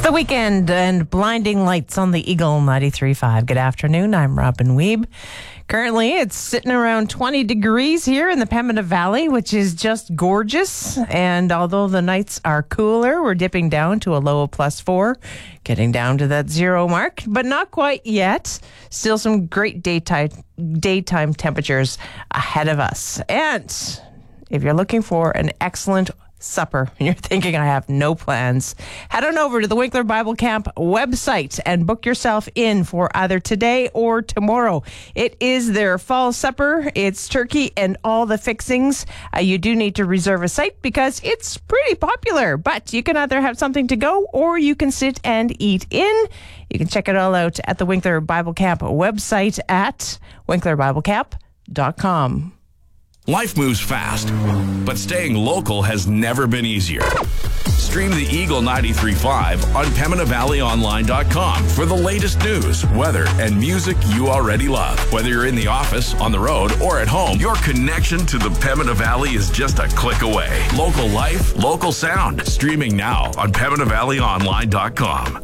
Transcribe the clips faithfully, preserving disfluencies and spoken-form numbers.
The Weekend and Blinding Lights on the Eagle ninety-three point five. Good afternoon. I'm Robin Weeb. Currently, it's sitting around twenty degrees here in the Pembina Valley, which is just gorgeous. And although the nights are cooler, we're dipping down to a low of plus four, getting down to that zero mark, but not quite yet. Still some great daytime daytime temperatures ahead of us. And if you're looking for an excellent supper and you're thinking I have no plans, head on over to the Winkler Bible Camp website and book yourself in for either today or tomorrow. It is their fall supper. It's turkey and all the fixings. Uh, you do need to reserve a site because it's pretty popular, but you can either have something to go or you can sit and eat in. You can check it all out at the Winkler Bible Camp website at winkler bible camp dot com. Life moves fast, but staying local has never been easier. Stream the Eagle ninety-three point five on Pembina Valley Online dot com for the latest news, weather, and music you already love. Whether you're in the office, on the road, or at home, your connection to the Pembina Valley is just a click away. Local life, local sound. Streaming now on Pembina Valley Online dot com.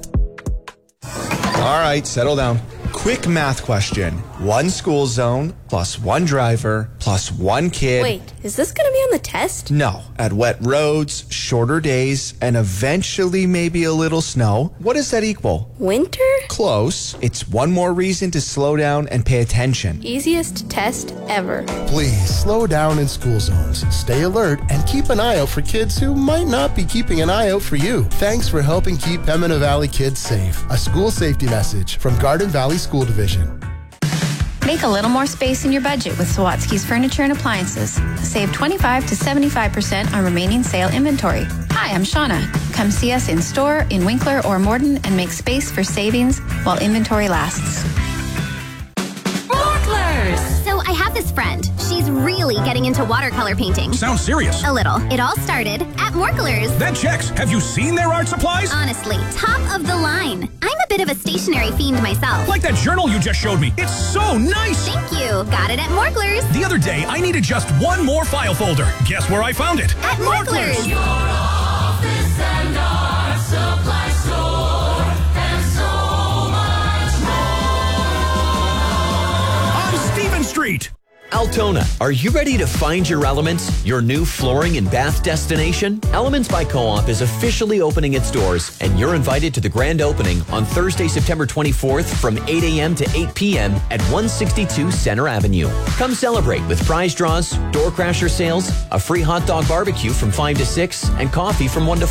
All right, settle down. Quick math question. One school zone plus one driver plus one kid. Wait, is this going to be on the test? No. At wet roads, shorter days, and eventually maybe a little snow. What does that equal? Winter? Close. It's one more reason to slow down and pay attention. Easiest test ever. Please slow down in school zones. Stay alert and keep an eye out for kids who might not be keeping an eye out for you. Thanks for helping keep Pembina Valley kids safe. A school safety message from Garden Valley School Division. Make a little more space in your budget with Sawatsky's Furniture and Appliances. Save twenty-five to seventy-five percent on remaining sale inventory. Hi, I'm Shauna. Come see us in store, in Winkler or Morden and make space for savings while inventory lasts. So I have this friend. She's really getting into watercolor painting. Sounds serious. A little. It all started at Morklers. That checks. Have you seen their art supplies? Honestly, top of the line. I'm a bit of a stationery fiend myself. Like that journal you just showed me. It's so nice. Thank you. Got it at Morklers. The other day, I needed just one more file folder. Guess where I found it? At Morklers. Your office and art supply store and so much more. On Stephen Street. Altona, are you ready to find your elements? Your new flooring and bath destination? Elements by Co-op is officially opening its doors, and you're invited to the grand opening on Thursday, September twenty-fourth from eight a.m. to eight p.m. at one sixty-two Center Avenue. Come celebrate with prize draws, door crasher sales, a free hot dog barbecue from five to six, and coffee from one to